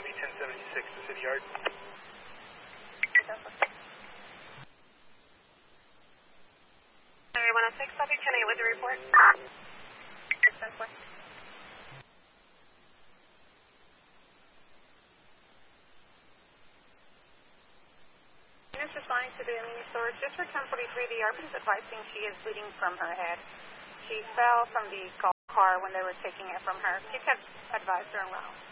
Levy 1076 to City Yard. Area 106, Levy 108 with the report. 674. Nurse responding to the mini storage district 1043. The RP is advising she is bleeding from her head. She fell from the golf car when they were taking it from her. You can advise her around.